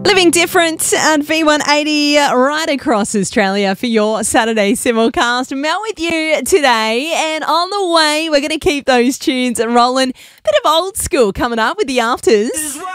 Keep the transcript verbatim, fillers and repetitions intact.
Living different at V one eighty right across Australia for your Saturday simulcast. Mel with you today, and on the way we're going to keep those tunes rolling. Bit of old school coming up with the afters.